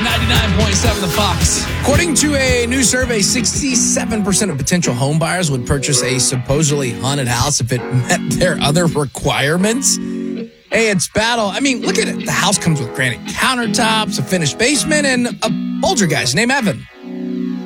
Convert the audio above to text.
99.7 The Fox. According to a new survey, 67% of potential home buyers would purchase a supposedly haunted house if it met their other requirements. Hey, it's battle. I mean, look at it. The house comes with granite countertops, a finished basement, and a poltergeist named Evan.